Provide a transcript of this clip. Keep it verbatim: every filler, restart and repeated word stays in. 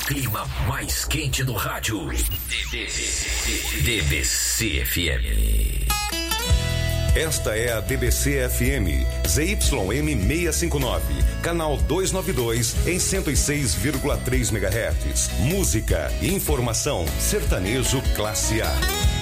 clima mais quente do rádio. D B C F M. Esta é a D B C F M, Z Y M seiscentos e cinquenta e nove, canal duzentos e noventa e dois, em cento e seis vírgula três megahertz. Música, informação, sertanejo classe A.